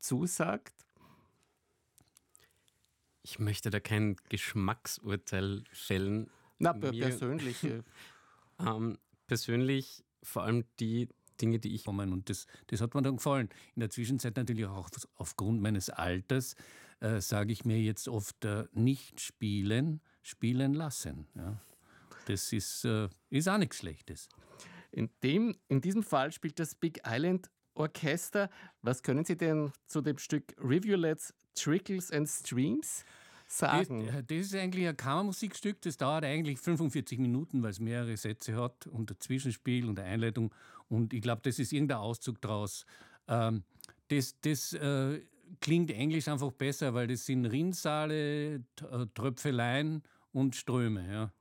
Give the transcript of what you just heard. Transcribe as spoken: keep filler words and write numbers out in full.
zusagt? Ich möchte da kein Geschmacksurteil fällen. Na, Mir, persönlich. äh, ähm, persönlich vor allem die Dinge, die ich... Und das, das hat mir dann gefallen. In der Zwischenzeit natürlich auch auf, aufgrund meines Alters äh, sage ich mir jetzt oft äh, nicht spielen, spielen lassen. Ja. Das ist, äh, ist auch nichts Schlechtes. In, dem, in diesem Fall spielt das Big Island Orchester. Was können Sie denn zu dem Stück Rivulets, Trickles and Streams sagen? Das, das ist eigentlich ein Kammermusikstück, das dauert eigentlich fünfundvierzig Minuten, weil es mehrere Sätze hat und ein Zwischenspiel und eine Einleitung. Und ich glaube, das ist irgendein Auszug daraus. Ähm, das das äh, klingt englisch einfach besser, weil das sind Rinnsale, T- äh, Tröpfeleien und Ströme. Ja.